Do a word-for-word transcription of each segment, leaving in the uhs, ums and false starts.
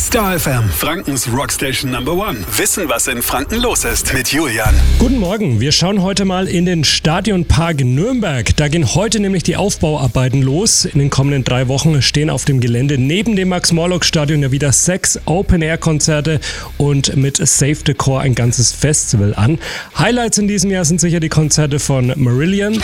Star F M, Frankens Rockstation Number One. Wissen, was in Franken los ist mit Julian. Guten Morgen, wir schauen heute mal in den Stadionpark Nürnberg. Da gehen heute nämlich die Aufbauarbeiten los. In den kommenden drei Wochen stehen auf dem Gelände neben dem Max-Morlock-Stadion ja wieder sechs Open-Air-Konzerte und mit Save the Core ein ganzes Festival an. Highlights in diesem Jahr sind sicher die Konzerte von Marillion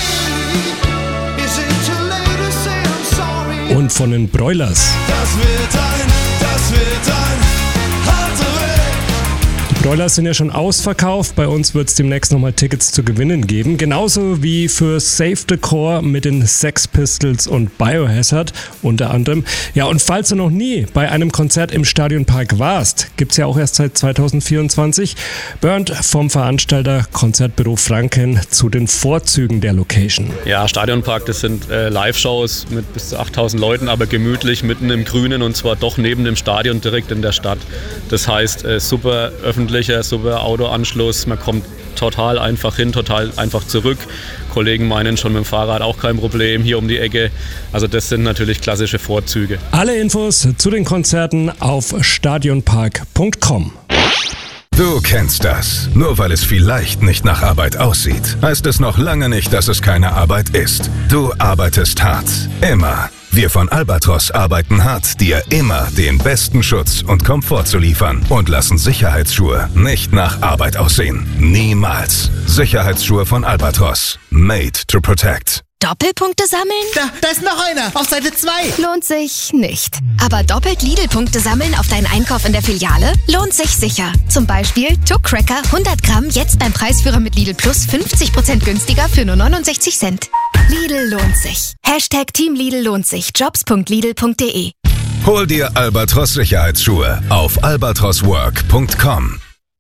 und von den Broilers. Das wird ein, das wird ein harter Weg. Die Broilers sind ja schon ausverkauft. Bei uns wird es demnächst nochmal Tickets zu gewinnen geben. Genauso wie für Save the Core mit den Sex Pistols und Biohazard unter anderem. Ja, und falls du noch nie bei einem Konzert im Stadionpark warst, gibt es ja auch erst seit zwanzig vierundzwanzig, Bernd vom Veranstalter Konzertbüro Franken zu den Vorzügen der Location. Ja, Stadionpark, das sind äh, Live-Shows mit bis zu achttausend Leuten, aber gemütlich mitten im Grünen und zwar doch neben dem Stadion direkt in der Stadt. Das heißt, äh, super öffentlicher, super Autoanschluss, man kommt total einfach hin, total einfach zurück. Kollegen meinen schon mit dem Fahrrad auch kein Problem, hier um die Ecke. Also das sind natürlich klassische Vorzüge. Alle Infos zu den Konzerten auf stadionpark punkt com. Du kennst das. Nur weil es vielleicht nicht nach Arbeit aussieht, heißt es noch lange nicht, dass es keine Arbeit ist. Du arbeitest hart. Immer. Wir von Albatros arbeiten hart, dir immer den besten Schutz und Komfort zu liefern und lassen Sicherheitsschuhe nicht nach Arbeit aussehen. Niemals. Sicherheitsschuhe von Albatros. Made to protect. Doppelpunkte sammeln? Da, da ist noch einer, auf Seite zwei. Lohnt sich nicht. Aber doppelt Lidl-Punkte sammeln auf deinen Einkauf in der Filiale? Lohnt sich sicher. Zum Beispiel Tuck Cracker hundert Gramm jetzt beim Preisführer mit Lidl Plus fünfzig Prozent günstiger für nur neunundsechzig Cent. Lidl lohnt sich. Hashtag Team Lidl lohnt sich. jobs punkt lidl punkt de. Hol dir Albatros Sicherheitsschuhe auf albatros work punkt com.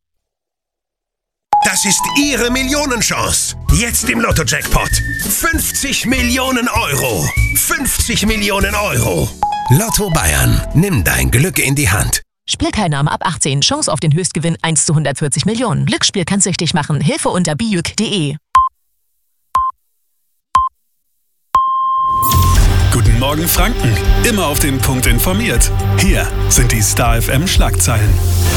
Das ist Ihre Millionenchance. Jetzt im Lotto-Jackpot. fünfzig Millionen Euro. fünfzig Millionen Euro. Lotto Bayern. Nimm dein Glück in die Hand. Spielteilnahme ab achtzehn. Chance auf den Höchstgewinn eins zu hundertvierzig Millionen. Glücksspiel kann süchtig machen. Hilfe unter bijuk punkt de. Guten Morgen Franken. Immer auf den Punkt informiert. Hier sind die Star F M Schlagzeilen.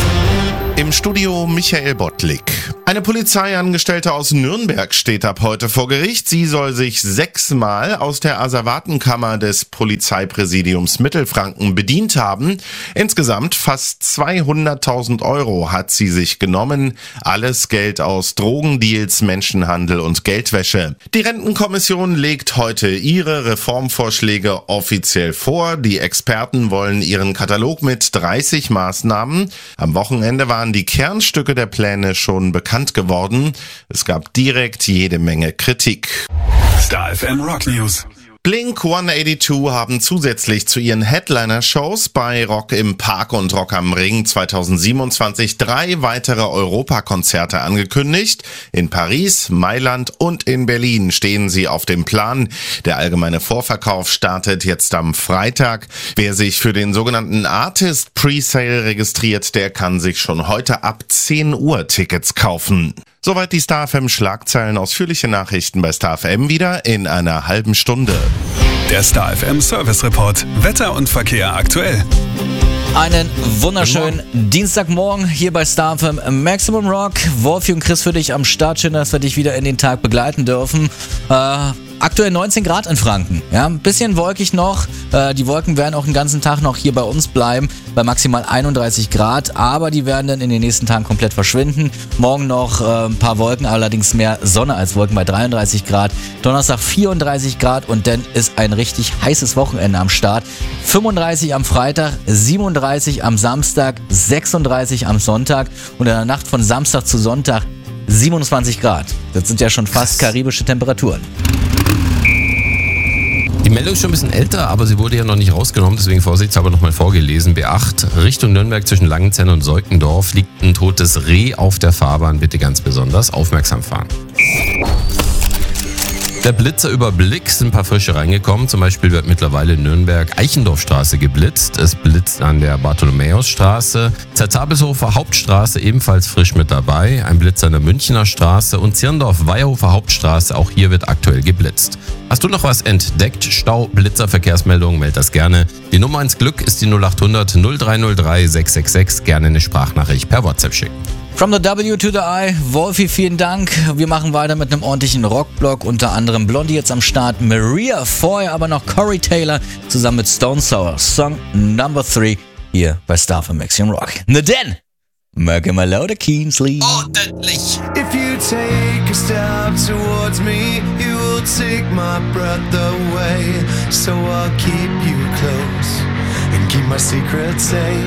Im Studio Michael Bottlik. Eine Polizeiangestellte aus Nürnberg steht ab heute vor Gericht. Sie soll sich sechsmal aus der Asservatenkammer des Polizeipräsidiums Mittelfranken bedient haben. Insgesamt fast zweihunderttausend Euro hat sie sich genommen. Alles Geld aus Drogendeals, Menschenhandel und Geldwäsche. Die Rentenkommission legt heute ihre Reformvorschläge offiziell vor. Die Experten wollen ihren Katalog mit dreißig Maßnahmen. Am Wochenende waren die Kernstücke der Pläne schon bekannt geworden. Es gab direkt jede Menge Kritik. Star F M Rock News. Blink hundertzweiundachtzig haben zusätzlich zu ihren Headliner-Shows bei Rock im Park und Rock am Ring zwanzig siebenundzwanzig drei weitere Europakonzerte angekündigt. In Paris, Mailand und in Berlin stehen sie auf dem Plan. Der allgemeine Vorverkauf startet jetzt am Freitag. Wer sich für den sogenannten Artist Presale registriert, der kann sich schon heute ab zehn Uhr Tickets kaufen. Soweit die Star F M Schlagzeilen. Ausführliche Nachrichten bei Star F M wieder in einer halben Stunde. Der Star F M Service Report. Wetter und Verkehr aktuell. Einen wunderschönen Dienstagmorgen hier bei Star F M Maximum Rock. Wolfi und Chris für dich am Start. Schön, dass wir dich wieder in den Tag begleiten dürfen. Äh, aktuell neunzehn Grad in Franken. Ja, ein bisschen wolkig noch. Äh, die Wolken werden auch den ganzen Tag noch hier bei uns bleiben. Bei maximal einunddreißig Grad. Aber die werden dann in den nächsten Tagen komplett verschwinden. Morgen noch äh, ein paar Wolken, allerdings mehr Sonne als Wolken bei dreiunddreißig Grad. Donnerstag vierunddreißig Grad und dann ist ein richtig heißes Wochenende am Start. fünfunddreißig am Freitag, siebenunddreißig am Samstag, sechsunddreißig am Sonntag und in der Nacht von Samstag zu Sonntag siebenundzwanzig Grad. Das sind ja schon fast karibische Temperaturen. Die Meldung ist schon ein bisschen älter, aber sie wurde ja noch nicht rausgenommen, deswegen vorsichtshalber nochmal vorgelesen. B acht, Richtung Nürnberg zwischen Langenzenn und Seukendorf liegt ein totes Reh auf der Fahrbahn. Bitte ganz besonders aufmerksam fahren. Der Blitzer über Blick sind ein paar frische reingekommen. Zum Beispiel wird mittlerweile in Nürnberg Eichendorfstraße geblitzt. Es blitzt an der Bartholomäusstraße. Zerzabelshofer Hauptstraße ebenfalls frisch mit dabei. Ein Blitzer an der Münchner Straße und Zirndorf-Weierhofer Hauptstraße. Auch hier wird aktuell geblitzt. Hast du noch was entdeckt? Stau, Blitzer, Verkehrsmeldungen, meld das gerne. Die Nummer ins Glück ist die null acht hundert null drei null drei sechs sechs sechs. Gerne eine Sprachnachricht per WhatsApp schicken. From the W to the I, Wolfi, vielen Dank. Wir machen weiter mit einem ordentlichen Rockblock, unter anderem Blondie jetzt am Start, Maria, vorher aber noch Corey Taylor zusammen mit Stone Sour, Song Number three hier bei Star F M Maximum Rock. Na denn, Merke mal lauter Keensley. Ordentlich. If you take a step towards me, you will take my breath away. So I'll keep you close and keep my secret safe.